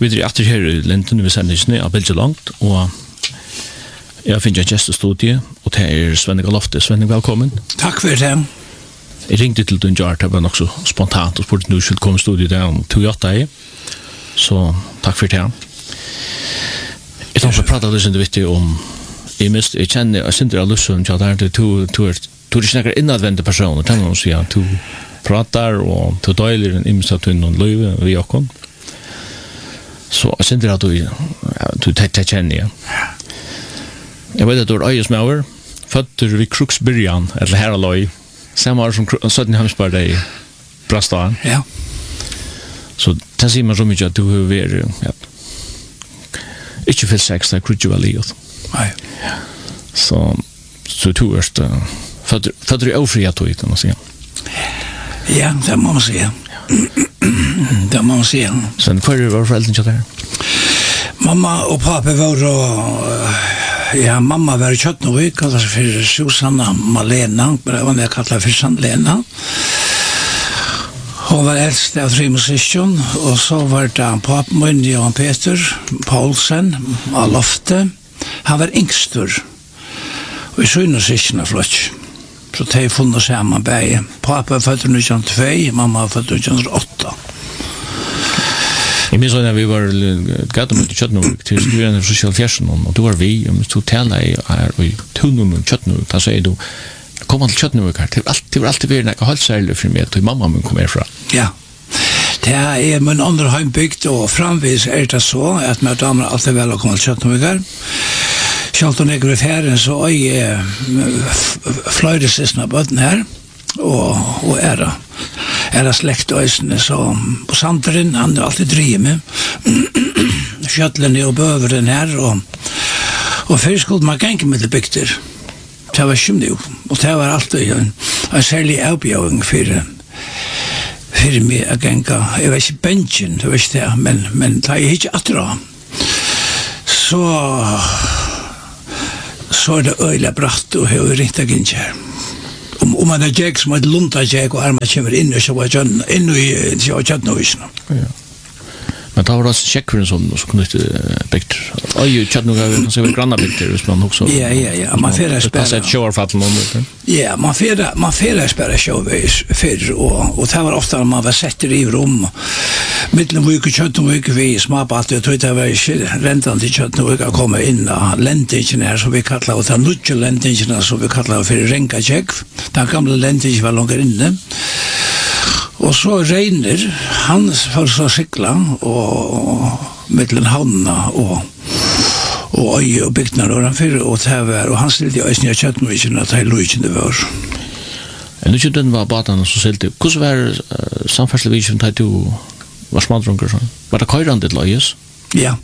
Vi är efter här I Linden, vi sänder snö av Belgia långt och jag finner en gäststudie och det är Svenning Lofte. Svenning, välkommen. Tack för det. Jag ringde till din Jart, det var också spontant och spurte nu skulle komma studiet där om 28. Så tack för det. Jag tänkte prata lite viktigt om jag känner jag syns det Lusson jag där du snackar inadvända personer tänker man säga du pratar och du delar en imsatun och löve vi också. Så jag syns det att du känner jag. Jag vet att du är öjesmauer fötter vid Kruksbyrjan eller här alloy samma som Söderhamnsberg där Brastan. Ja. Så det ser man så mycket att du har inte för sex där krujuvaliot. Nej. Så du är för du ofria tog kan man säga. Ja, det må man säga. Det må man säga. Sen för var föräldrarna där. Mamma och pappa var mamma var I Kjötnuvik, kallade sig för Susanna Malena, men jag kallade för Sandlena. Hon var äldst av 3 musikon, och så var det pappa min, Johan Peter Paulsen, av Lofte. Han var yngstur, och I 7 musikon flott. Så de funnet sammen bæge. Pappa var født 1902, mamma var født 1908. Jag minns när vi var gata mot Kjötnuvik till skrivande för social fjärsen och då var vi så tälla I I tunneln Kjötnuvik där säger du kom till Kjötnuvik här det var alltid vi några halsärle för mig till mamma min kommer ifrån. Ja. Det är min andra hembygd och framvis det så att med damer alltid väl kommer till Kjötnuvik här. Självt när jag färden så är flöjdesisna böden här och era släktöjsne så på Sandren han alltid driver med Kjötlen och böveren här och först skulle man gänga med det bygder det var skymd och det var alltid en särlig avbjörning för mig att gänga jag vet inte benchen det vet jag men det är inte att dra så det öjla bratt och hur riktigt gynnt om man jag som ett lunta jag och armar kommer in och så var jag in I Kjötnuvik. Ja. Men det var alltså checkren som kunde byggt. Oj, Kjötnuvik kan se väl granna byggt hvis man också. Ja, man får spela. Det show fatten någon. Ja, man får spela showvis för och det var ofta när man var sätter I rum. Mitten av Kjötnuvik vi smapat jag tror det var räntan till Kjötnuvik att komma in och ländingen här så vi kallar och den nya ländingen så vi kallar för Renkacheck. Den gamla ländingen var långt inne. Och så regner han för så cykla och mellan hamna och öj och byggnader och för och här och han ställde ju ösnya Kjötnuvik att det låg inte var. Nu skulle den vara batan så ställde. Hur var samfärdselvision att du var smadrunker så? Var det körandet löjes? Ja.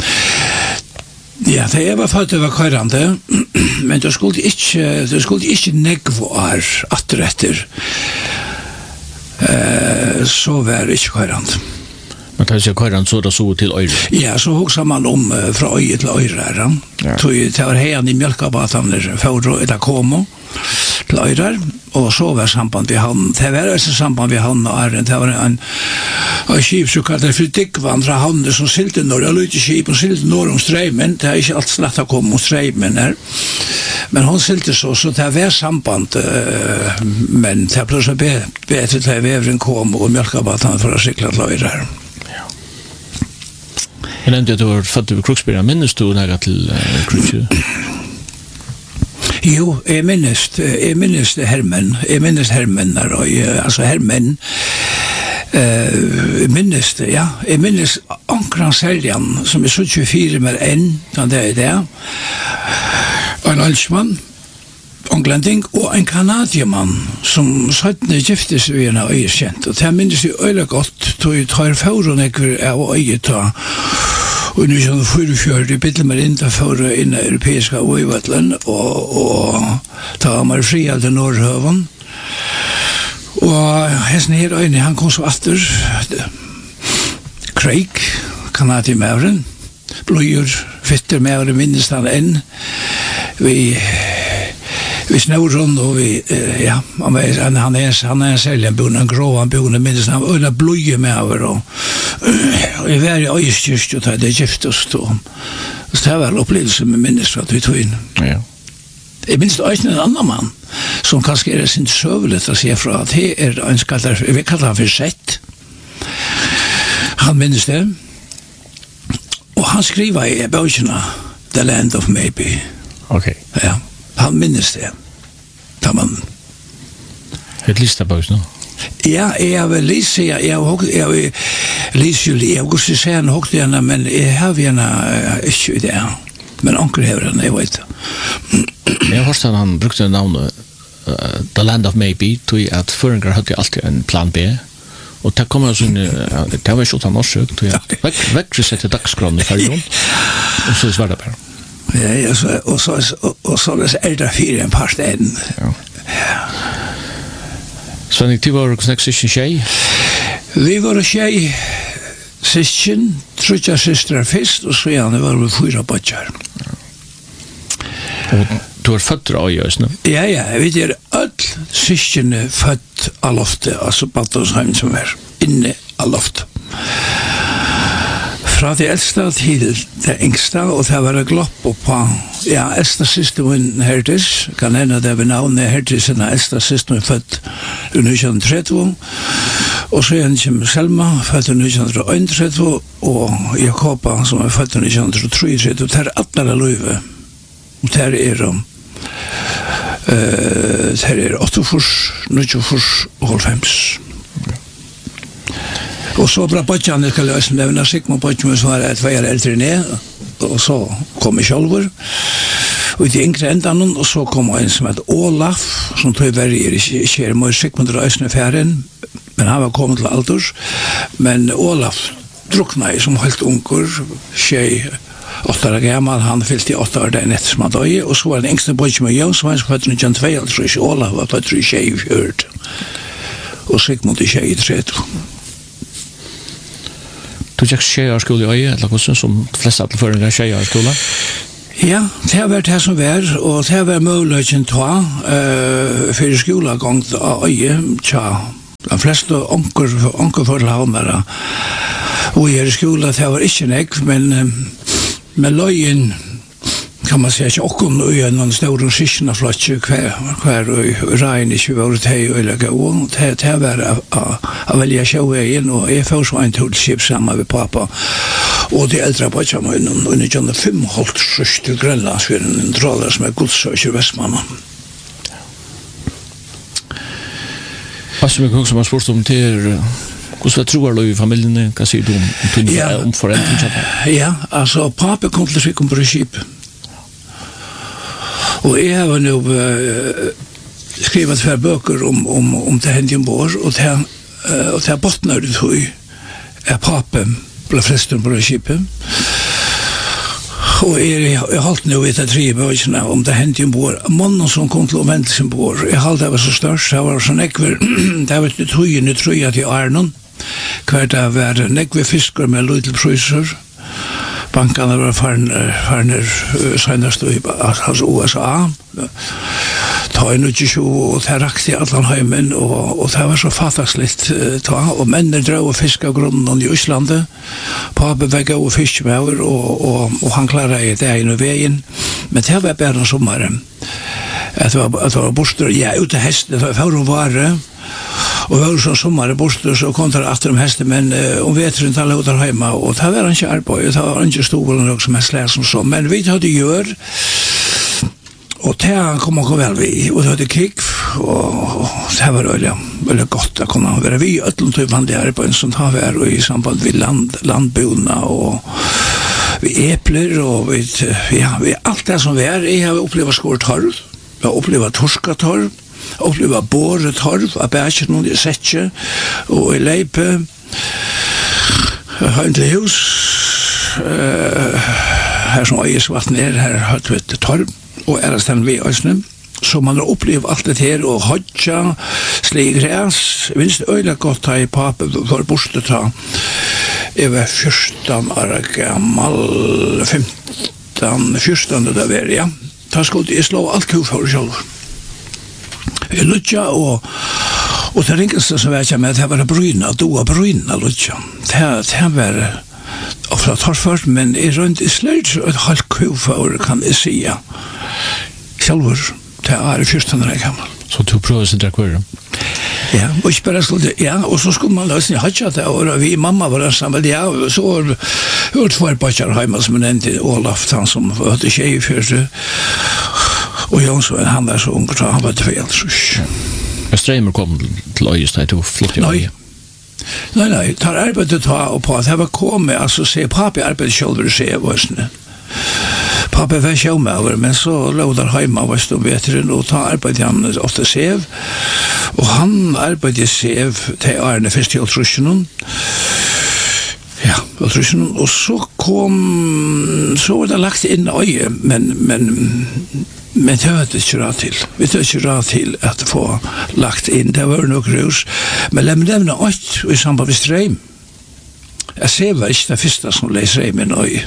Ja, det var för att det var körande, men det skulle inte negvar atträtter. Så var det inte körande. Men det är körande så det så till öre? Ja, så huxar man om från öje till öre. Det var här I mjölkabatan för att komma till öre. Och så var samband vid han. Det var alltså samband vid han och Arren. Det var en skip så kallade för dickvandra han som silte norr. Jag lite skip och silte norr om strömmen. Det är inte allt lätt att komma om strömmen här. Men hon silte så det var samband. Men det plötsligt bättre till vävren kom och mjölkabatan för att cykla till öre här. Jag nämnde att du var född vid Kruksbyrjan. Minns du nära till Kruksbyrjan? Jo, jag minns Hermen. Jag minns Hermen alltså Hermen. Minns det, ja. Jag minns Ankran Säljan som 24 med en, det är det. En alsman, Anglending och en kanadieman som satt gifte sig vid en öjekänt. Och det minns ju öjla gott, tog ju tar förrån av öjet och nu som förfjörde bitte med inte för in europeiska öjvattlen och ta man fri av den norrhöven. Och hästen här öjne, han kom så efter Craig, kanadiemauren, blöjor, fittermauren minst han än. Vi snurron och vi han är en säljan bon en grå han bon minst han öna blöje med över och Og jeg var i Øyeskirst, og det gift oss då. Så det var en opplevelse med minnes fra vi tog inn. Ja. Jeg minns også en annan mann, som kanskje er sin søvelet å se fra, at det er en skaller, vi kaller han for Sett. Han minnes det. Og han skriver i bøkene, The Land of Maybe. Okay. Ja, han minnes det. Da man... Et lista bøkene? Ja, jeg vil lise, jeg vil lise jo lige, jeg vil ikke se han hokte henne, men jeg har henne ikke i det. Men onkel har henne, jeg vet det. Jeg har hørt at han brukte navnet The Land of Maybe, tog at føringer hadde alltid en plan B, og det kommer altså inn, det var ikke utan årsøk, tog at vekkere seg til dagskronen i fergen, og så svarer det bare. Ja, og så er det fire en par steden. Ja. Svenning, du var hvordan syskjen tjej? Vi var tjej syskjen, trutja systrar først, og så gjerne var vi 4 bøtjar. Og du er født av Øyøs, nå? Ja, vi er all syskjene født av loftet, altså Baltonsheim som er inne av loftet. Fra det eldste til det yngste, og det var en glopp på, ja, eldste siste min Hertis, kan hende det ved navnet Hertis, en eldste siste min født i 1930, og så en som Selma, født i 1931, og Jakoba, som er født i 1933, og det er 18 løyve, og det er 8 fors, 90 fors og 90. Og så bra bøtjene skal løse nevne Sigmund Bøtjene som var 2 år eldre ned, og så kom jeg selv, og i de yngre endene, og så kom en som heter Olaf, som tog verger ikke med Sigmund Røysene ferien, men han var kommet til alders, men Olaf drukna som helt unger, 8 år gammel, han fylte 8 år den etter som han døde, og så var den yngste Bøtjene Jøn, som var født i 1922, Olaf var født i 24, og Sigmund i 23. Du gikk tjejarskole i Øye, eller hvordan som de fleste alle føringer tjejarskole? Ja, det har vært det som var, og det har vært muligheten for skolegang av Øye, de fleste onker for havnere, og i skole, det var ikke nek, men løyen, kan man säga, inte också någon stor skissna flotch kvar och regn i 20 år till eller gå det var att välja showen och jag får så en till ship samma med pappa och det äldre på som under John 5 halt sjukt till Grönland för en drålar som är godsöker i Västmanland. Vad som jag som sport om till hur tror du i familjen kan se om föräldrar? Ja, alltså pappa kom till sig på skip. Og jeg har nå skrivet 2 bøker om det hendte ombord, og det bottnar det tog papen ble flest på skipet. Og jeg har holdt nå etter 3 bøkene om det hendte ombord. Mannen som kom til å vente sin ombord, jeg holdt det var så størst, det var så nekver, det var togene trøya til Arnon, hver det var nekver fisker med lydel prøyser, bankarna var farner senast i USA ta en utgivning och det rakte allan heimen och det var så fattaksligt och männer drar och fiskar grunden i Islandet pappa vägga och fiskebauer och han klarade det i vägen men det var bara sommaren att var bostor ja ute hästen det var för vara och var så sommar bostor så kom det efter hästen men om vet inte alla där hemma och det var inte arbete det var inte stolen också med släs som så men vi hade gör och det kom och väl vi och det hade kick och det var väldigt gott att kunna vara vi öllum typ man där på en sån här var i samband med landbona och vi äppler och vi allt det som vi är jag har upplevt skortorv jag har upplevt torskatorv uppleva borre torv av bæsjen og setje og i leipe høyndelig hus her som Øyesvatn her har vi torv og stendt vi Øysene så man har opplevd alt det her og hodja, slig græs vinst øyla godt ha i pape for bostet ta jeg var 14 år gammal 14 det var ja da skulle jeg slå alt kul for selv Jeg lutja Och det ringaste som vet jag med att det var bryna, då bryna lutja. Det var och för att ha först men är runt i slut ett halvt kuför kan det säga. Självor det är 14 år gammal. Så du prøver å dra kvar? Ja, og ikke bare skulle, ja, og så skulle man løsne hatja det, og vi mamma var sammen, ja, så var det tvær bakker hjemme som nevnte Olaf, han som hadde tjej i fyrste, og Jonsson, han var så ung, han var til feil, Men Streimer kom til Øyest, det var flott i Øyest? Nei, tar arbeidet ta og på at jeg var kommet, altså se, papi arbeidet selv vil se våsne. Papi var sjåmøver, men så lå der hjemme, var stå bedre, og ta arbeidet han ofte sev, og han arbeidet sev til Arne først til Trusjonen, ja, og så var det lagt inn øye, men det var det ikke rart til. Vi tar ikke rart til at få lagt inn. Det var nok rus. Men la meg nevne alt i samband med Streim. Jeg ser vel ikke det første som leser Streim i Nøye.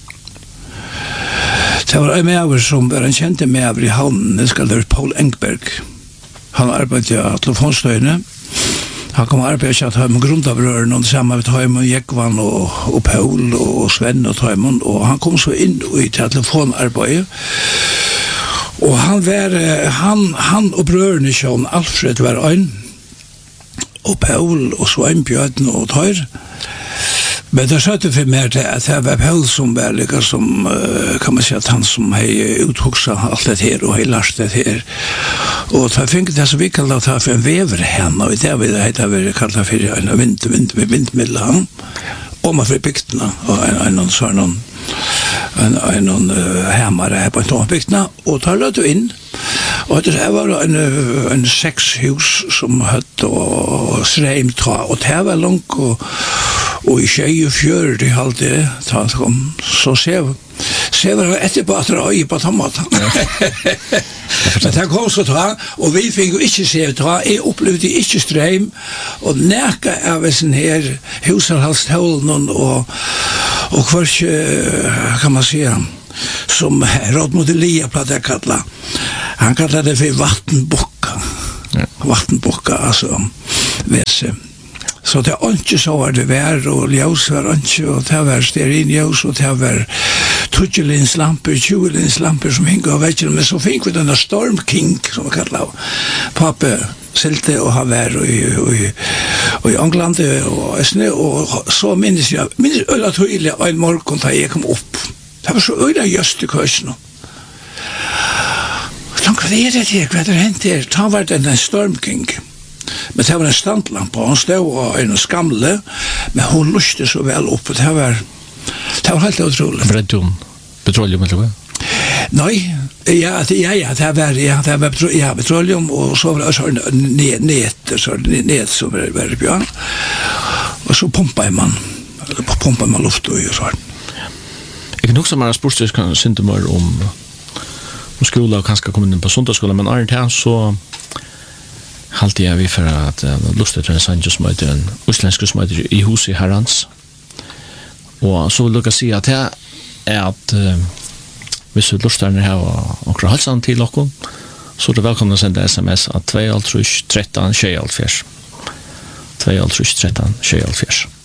Det var en medover som var en kjente medover i havnen. Det skal være Paul Engberg. Han arbeidet i telefonstøyene. Han kom arbeidet at han med grundavrøren og det samme med Tøymon, Jekvann og Paul og Sven og Tøymon. Og han kom så inn i telefonarbeidet. Og han og brødrene Sjån, Alfred var ein, og Paul og Svein Bjørn og Tøyr. Men det søtte for mer til at det var Paul som var like som, kan man si at han som hei uthugsa alt det her og hei lart det her. Og da fikk det som vi kallet det for en veverhen, og det var det kallet for en vindmiddel, og man fikk bygtene, og en sånn en hemmare her på en tombygtene, og da lød du inn, og det var en 6 hus som høtt og Streimtra, og det var langt, og i 24 i halv det, da han kom, så ser vi etterpå at det var øye på tomat. Men det kom så ta, og vi fikk jo ikke se ta, jeg opplevde ikke Streim, og nækka av sånn her husarhalstålen, og hver kan man si, som Rådmod Elia platt jeg kallet. Han kallet det for vattenbukka. Vattenbukka, altså, vese. Så det er ikke så var det vær, og ljøs var ikke, og det var stearinljøs, og det var 20-lins lamper, 20-lins lamper som hinga av vekkene, men så fikk vi denne Storm King, som vi kallet av. Pappe Selte og han var i England og så minnes jeg øyla tydelig en morgen da jeg kom opp. Det var så øyla just i køsene. Hva er det til? Hva er det hent her? Da var det en Storm King. Men det var en standlampe, og han stod og en skamle, men hun luste så vel opp, og det var helt utrolig. Bredde hun petroleum, eller hva? Nei, ja, det var petroleum, og så var det også net som var bjørn, og så pumpet man luft og sånn. Jeg kan nok som er spørsmål kan synte mer om skola og kanskje komme inn på sundagsskola, men er det så halte jeg vi for at lustet til en sannsjø som heter en uslensk som heter i huset i Herrans. Og så vil dere si at det er at hvis du lustet denne her og halsen til dere, så er det velkommen å sende sms av 2-13-13-24. 2-13-13-24.